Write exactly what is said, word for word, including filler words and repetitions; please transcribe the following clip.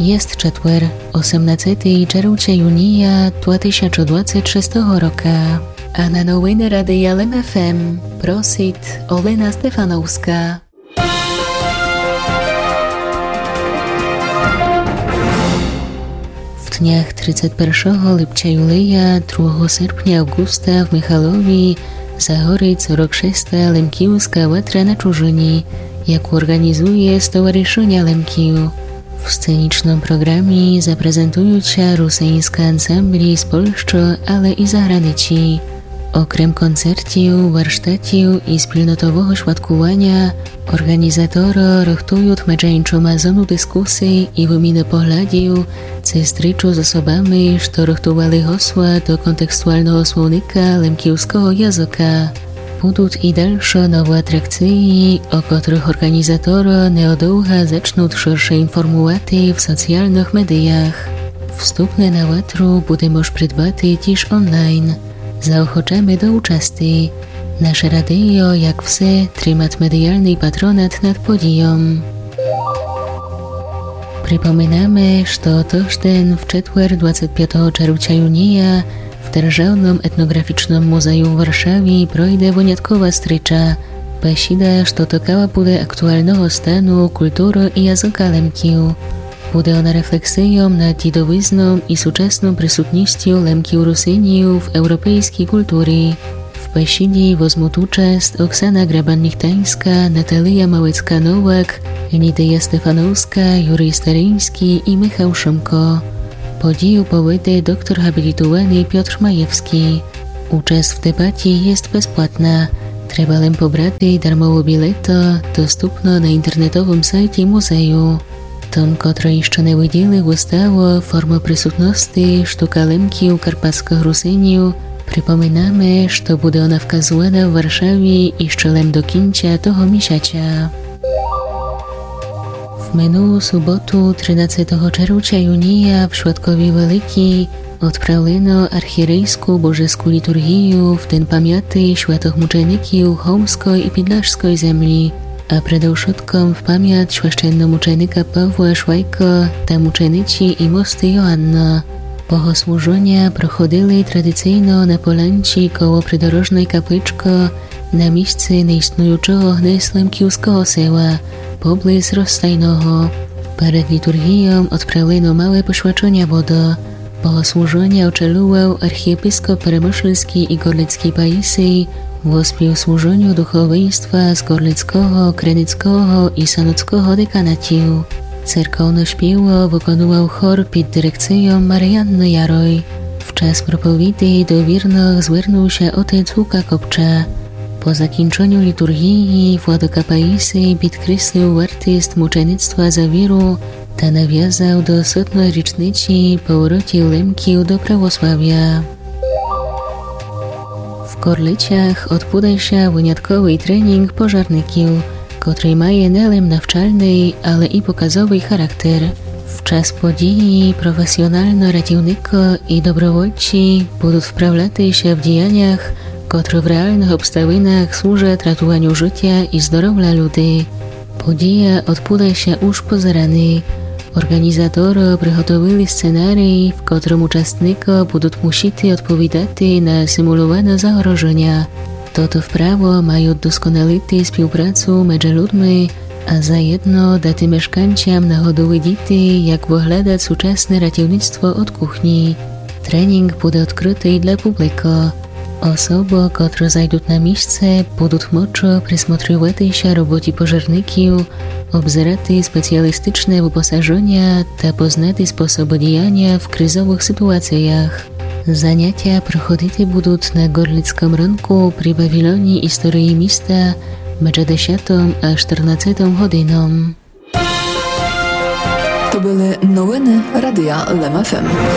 Jest четвер, osiemnastego czerwca junia dwa tysiące dwudziestego szóstego roku, a na nowiny Radia L M F M prosit Olena Stefanowska. W dniach trzydziestego pierwszego lipca Julia, drugiego sierpnia Augusta w Michalowi zahory co rok szósta Lemkijowska łatra na Czurzyni, jaką organizuje Stowarzyszenie Lemkiju. W scenicznym programie zaprezentują się rosyjskie ansambli z Polski, ale i zagranicy. Okrem koncertów, warsztatów i wspólnotowego świadkowania, organizatorzy rachtują męczeńczą mazonu dyskusji i wymiany poglądów, co stryczą z osobami, które rachtowali hasła do kontekstualnego słownika lemkijowskiego języka. Будут i dalsze nowe atrakcje, o których organizatorzy nieodługo zaczną szersze informować w socjalnych mediach. Wstępne na łatru będzie można przydbać też online. Zaochoczamy do uczestnictwa. Nasze radio, jak wse, trzyma medialny patronat nad podium. Przypominamy, że tożden w czwartek dwudziestego piątego czerwca junia w Державnym Etnograficznym Muzeum w Warszawie projdzie wyjątkowa strycza, besida, że dotykała będzie aktualnego stanu kultury i języka Lemkiju. Będzie ona refleksją nad dziedzictwem i współczesną przysutnością Lemkiju Rusyniów w europejskiej kulturze. W besidzie wezmą uczest Oksana Graban-Nichtańska, Natalia Małecka-Nowak, Lidia Stefanowska, Jurij Staryński i Michał Szymko. Podію powiedzie doktor habilitowany Piotr Majewski. Uczest w debacie jest bezpłatna. Trzeba len pobrać darmowe bilety, dostępne na internetowym sajcie muzeum. Tom, który jeszcze nie widzieli wystawu Forma przysutności sztuka Lemkiju Karpackich Rusyniów, przypominamy, że będzie ona wskazywana w Warszawie jeszcze lem do końca tego miesiąca. W minulą sobotę trzynastego czerwca junia w Świadkowie Wielkiej odprawiono archierejską bożeską liturgię w den pamięci świętych muczeników Chełmskiej i Podlaskiej ziemi, a przede wszystkim w pamięć święcenomuczenika Pawła Szwajka ta muczenicy i mosty Joanna. Bogosłużenia prochodzili tradycyjnie na polanci koło przydorożnej kapliczki na miejscu nieistniejącego gnieźdz lemkijowskiego sela, pobliż Rozstajnego. Przed liturgią odprawiono małe poświęcenia wody. Bogosłużenia uczeluwał archiepiskop Peremyszlski i Gorlicki Paisy, w służeniu duchowieństwa z Gorlickiego, Krenickiego i Sanockiego dekanatów. Cerkowne śpiewo wykonywał chór pod dyrekcją Marianny Jaroj. W czas propowiedzi do wiernych zwierzył się ojciec Łuka Kopcza. Po zakończeniu liturgii Władyka Paisy podkreślił wartość muczenictwa za wierę, ta nawiązał do setnej rocznicy powrotu Lemkiju do prawosławia. W Gorlicach odbywa się wyjątkowy trening pożarników, który ma nie tylko nawczalny, ale i pokazowy charakter. W czas podії profesjonalne ratownicy i dobrowolci będą wprawiać się w działaniach, które w realnych obstawieniach służą ratowaniu życia i zdrowia ludzi. Podija odbywa się już po zarany. Organizatorzy przygotowali scenariusz, w którym uczestnicy będą musieli odpowiadać na symulowane zagrożenia. Toto wprawo mają doskonalić współpracę między ludźmi, a za jedno dać mieszkańcom nachodowe dzieci, jak wygląda współczesne ratownictwo od kuchni. Trening będzie odkryty dla publiki. Osoby, które zajdą na miejsce, będą mogły przysмотрzywać się robocie pożarników, obzerać specjalistyczne wyposażenia i poznać sposoby działania w kryzowych sytuacjach. Zajęcia prochodzić będą na Gorlickim rynku przy pawilonie historii miasta między dziesiątą a czternastą godziną. To były nowiny Radia L M F M.